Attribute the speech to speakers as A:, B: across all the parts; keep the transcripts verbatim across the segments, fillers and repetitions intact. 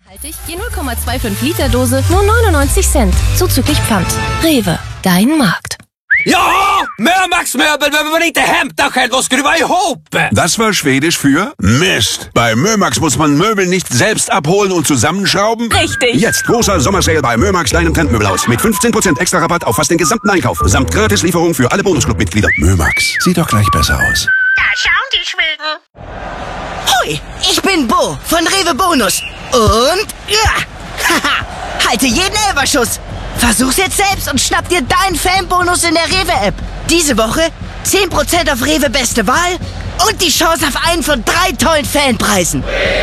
A: Haltig, je null Komma fünfundzwanzig Liter Dose, nur neunundneunzig Cent, zuzüglich Pfand. Rewe, dein Markt.
B: Ja, Mömax-möbel behöver man inte hämta själv och skruva ihop.
C: Das war Schwedisch für Mist. Bei Mömax muss man Möbel nicht selbst abholen und zusammenschrauben.
A: Richtig.
C: Jetzt großer Sommersale bei Mömax Leinen Trendmöbelhaus mit fünfzehn Prozent extra Rabatt auf fast den gesamten Einkauf. Samt Gratislieferung für alle Bonusclub-Mitglieder. Mömax, sieht doch gleich besser aus.
D: Da schauen die Schweden.
E: Hoi, ich bin Bo von Rewe Bonus. Und, ja, haha, halte jeden Elferschuss. Versuch's jetzt selbst und schnapp dir deinen Fanbonus in der Rewe-App. Diese Woche zehn Prozent auf Rewe Beste Wahl und die Chance auf einen von drei tollen Fanpreisen.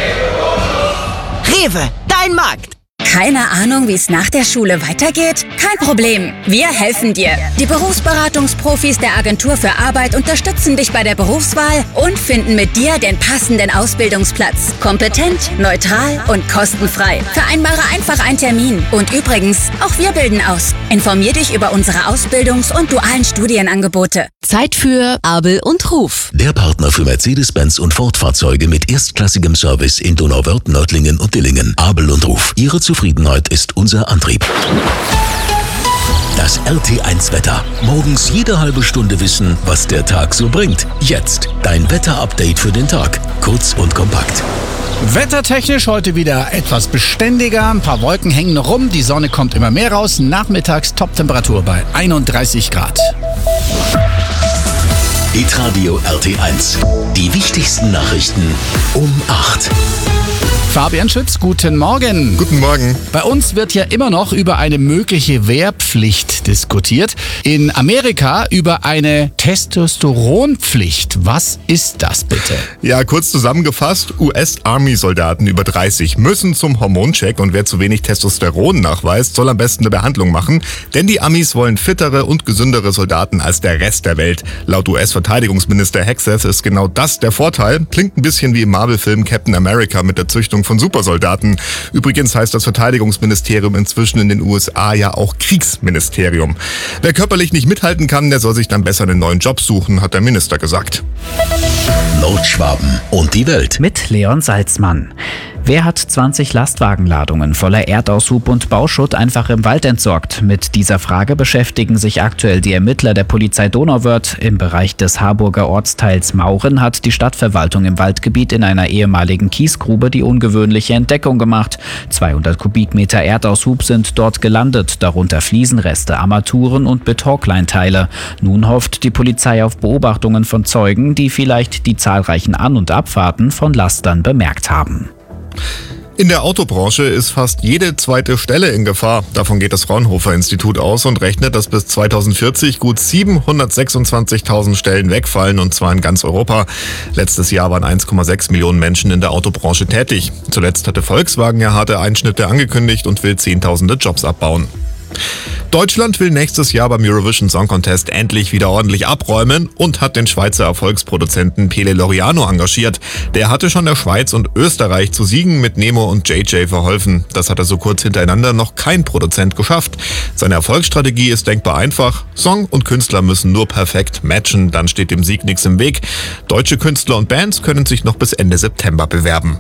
E: Rewe, dein Markt.
F: Keine Ahnung, wie es nach der Schule weitergeht? Kein Problem, wir helfen dir. Die Berufsberatungsprofis der Agentur für Arbeit unterstützen dich bei der Berufswahl und finden mit dir den passenden Ausbildungsplatz. Kompetent, neutral und kostenfrei. Vereinbare einfach einen Termin. Und übrigens, auch wir bilden aus. Informier dich über unsere Ausbildungs- und dualen Studienangebote.
A: Zeit für Abel und Ruf.
G: Der Partner für Mercedes-Benz und Ford-Fahrzeuge mit erstklassigem Service in Donauwörth, Nördlingen und Dillingen. Abel und Ruf. Ihre Zufriedenheit ist unser Antrieb. Das R T eins Wetter. Morgens jede halbe Stunde wissen, was der Tag so bringt. Jetzt dein Wetter-Update für den Tag. Kurz und kompakt.
H: Wettertechnisch heute wieder etwas beständiger. Ein paar Wolken hängen noch rum. Die Sonne kommt immer mehr raus. Nachmittags Toptemperatur bei einunddreißig Grad.
G: Hitradio R T eins. Die wichtigsten Nachrichten um acht.
H: Fabian Schütz, guten Morgen.
I: Guten Morgen.
H: Bei uns wird ja immer noch über eine mögliche Wehrpflicht diskutiert. In Amerika über eine Testosteronpflicht. Was ist das bitte?
I: Ja, kurz zusammengefasst, U S-Army-Soldaten über dreißig müssen zum Hormoncheck und wer zu wenig Testosteron nachweist, soll am besten eine Behandlung machen. Denn die Amis wollen fittere und gesündere Soldaten als der Rest der Welt. Laut U S-Verteidigungsminister Hegseth ist genau das der Vorteil. Klingt ein bisschen wie im Marvel-Film Captain America mit der Züchtung von Supersoldaten. Übrigens heißt das Verteidigungsministerium inzwischen in den U S A ja auch Kriegsministerium. Wer körperlich nicht mithalten kann, der soll sich dann besser einen neuen Job suchen, hat der Minister gesagt.
G: Nordschwaben und die Welt.
J: Mit Leon Salzmann. Wer hat zwanzig Lastwagenladungen voller Erdaushub und Bauschutt einfach im Wald entsorgt? Mit dieser Frage beschäftigen sich aktuell die Ermittler der Polizei Donauwörth. Im Bereich des Harburger Ortsteils Mauren hat die Stadtverwaltung im Waldgebiet in einer ehemaligen Kiesgrube die ungewöhnliche Entdeckung gemacht. zweihundert Kubikmeter Erdaushub sind dort gelandet, darunter Fliesenreste, Armaturen und Betonkleinteile. Nun hofft die Polizei auf Beobachtungen von Zeugen, die vielleicht die zahlreichen An- und Abfahrten von Lastern bemerkt haben.
I: In der Autobranche ist fast jede zweite Stelle in Gefahr. Davon geht das Fraunhofer-Institut aus und rechnet, dass bis zweitausendvierzig gut siebenhundertsechsundzwanzigtausend Stellen wegfallen, und zwar in ganz Europa. Letztes Jahr waren eins Komma sechs Millionen Menschen in der Autobranche tätig. Zuletzt hatte Volkswagen ja harte Einschnitte angekündigt und will zehntausende Jobs abbauen. Deutschland will nächstes Jahr beim Eurovision Song Contest endlich wieder ordentlich abräumen und hat den Schweizer Erfolgsproduzenten Pele Loriano engagiert. Der hatte schon der Schweiz und Österreich zu Siegen mit Nemo und J J verholfen. Das hat er so kurz hintereinander noch kein Produzent geschafft. Seine Erfolgsstrategie ist denkbar einfach. Song und Künstler müssen nur perfekt matchen, dann steht dem Sieg nichts im Weg. Deutsche Künstler und Bands können sich noch bis Ende September bewerben.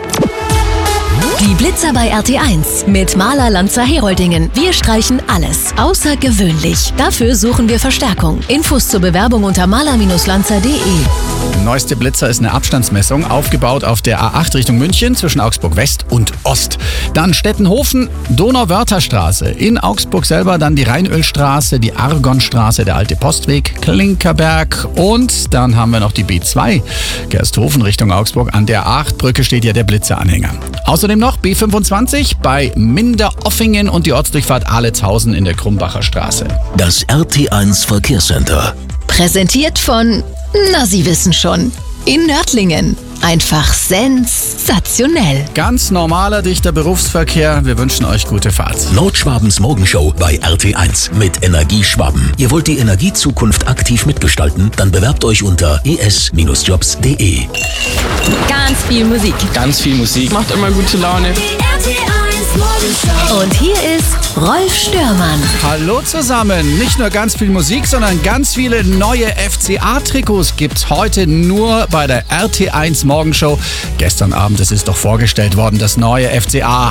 A: Die Blitzer bei R T eins mit Maler Lanzer Heroldingen. Wir streichen alles. Außergewöhnlich. Dafür suchen wir Verstärkung. Infos zur Bewerbung unter maler lanzer punkt de.
H: Neueste Blitzer ist eine Abstandsmessung, aufgebaut auf der A acht Richtung München zwischen Augsburg West und Ost. Dann Stettenhofen, Donauwörtherstraße. In Augsburg selber dann die Rheinölstraße, die Argonstraße, der alte Postweg, Klinkerberg und dann haben wir noch die B zwei, Gersthofen Richtung Augsburg. An der A acht Brücke steht ja der Blitzeranhänger. Außerdem noch B fünfundzwanzig bei Minderoffingen und die Ortsdurchfahrt Aletshausen in der Krumbacher Straße.
G: Das R T eins Verkehrscenter.
A: Präsentiert von, na Sie wissen schon, in Nördlingen. Einfach sensationell.
H: Ganz normaler, dichter Berufsverkehr. Wir wünschen euch gute Fahrt.
G: Nordschwabens Morgenshow bei R T eins mit Energieschwaben. Ihr wollt die Energiezukunft aktiv mitgestalten? Dann bewerbt euch unter e s jobs punkt de.
A: Ganz viel Musik.
B: Ganz viel Musik. Macht immer gute Laune.
A: Und hier ist Rolf Störmann.
H: Hallo zusammen. Nicht nur ganz viel Musik, sondern ganz viele neue F C A-Trikots gibt's heute nur bei der R T eins Morgenshow. Gestern Abend, es ist doch vorgestellt worden, das neue F C A